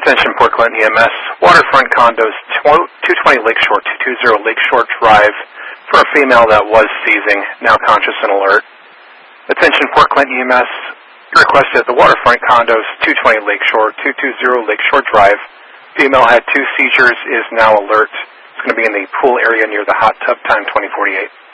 Attention Port Clinton EMS, Waterfront Condos, 220 Lakeshore, 220 Lakeshore Drive, for a female that was seizing, now conscious and alert. Attention Port Clinton EMS, requested at the Waterfront Condos, 220 Lakeshore, 220 Lakeshore Drive. Female had 2 seizures, is now alert. It's going to be in the pool area near the hot tub, time 2048.